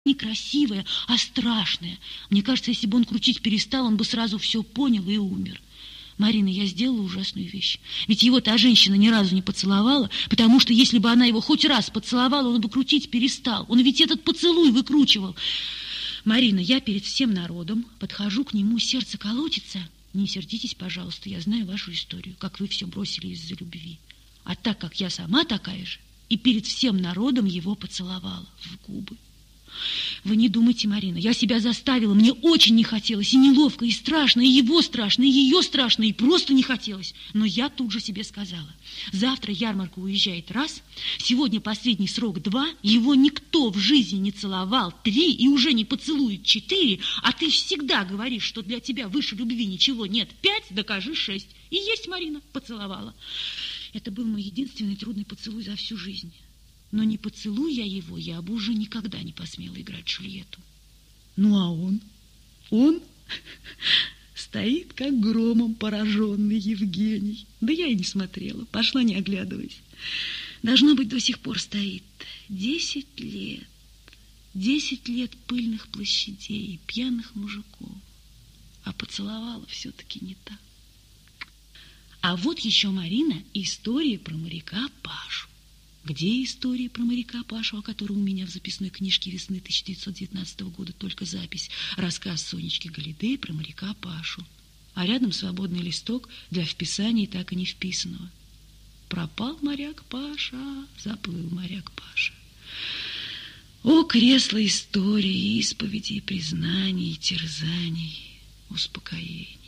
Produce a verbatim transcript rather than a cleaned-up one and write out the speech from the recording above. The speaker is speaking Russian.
некрасивая, а страшная. Мне кажется, если бы он крутить перестал, он бы сразу все понял и умер. Марина, я сделала ужасную вещь. Ведь его та женщина ни разу не поцеловала, потому что если бы она его хоть раз поцеловала, он бы крутить перестал. Он ведь этот поцелуй выкручивал. Марина, я перед всем народом подхожу к нему, сердце колотится. Не сердитесь, пожалуйста, я знаю вашу историю, как вы все бросили из-за любви. А так как я сама такая же, и перед всем народом его поцеловала в губы. Вы не думайте, Марина, я себя заставила, мне очень не хотелось, и неловко, и страшно, и его страшно, и ее страшно, и просто не хотелось. Но я тут же себе сказала, завтра ярмарка уезжает раз, сегодня последний срок два, его никто в жизни не целовал три, и уже не поцелует четыре, а ты всегда говоришь, что для тебя выше любви ничего нет, пять, докажи шесть. И есть, Марина, поцеловала. Это был мой единственный трудный поцелуй за всю жизнь. Но не поцелуй я его, я бы уже никогда не посмела играть Джульетту. Ну, а он? Он стоит, как громом пораженный Евгений. Да я и не смотрела, пошла не оглядываясь. Должно быть, до сих пор стоит. Десять лет. Десять лет пыльных площадей, пьяных мужиков. А поцеловала все-таки не так. А вот еще, Марина, история про моряка Пашу. Где история про моряка Пашу, о которой у меня в записной книжке весны тысяча девятьсот девятнадцатого года только запись, рассказ Сонечки Галидей про моряка Пашу. А рядом свободный листок для вписания так и не вписанного. Пропал моряк Паша, заплыл моряк Паша. О, кресло истории, исповедей, признаний, терзаний, успокоений.